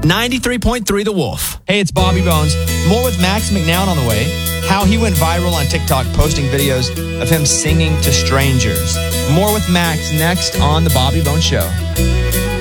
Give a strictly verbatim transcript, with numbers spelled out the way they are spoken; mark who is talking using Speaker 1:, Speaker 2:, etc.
Speaker 1: ninety-three point three The Wolf.
Speaker 2: Hey, it's Bobby Bones. More with Max McNown on the way. How he went viral on TikTok posting videos of him singing to strangers. More with Max next on The Bobby Bones Show.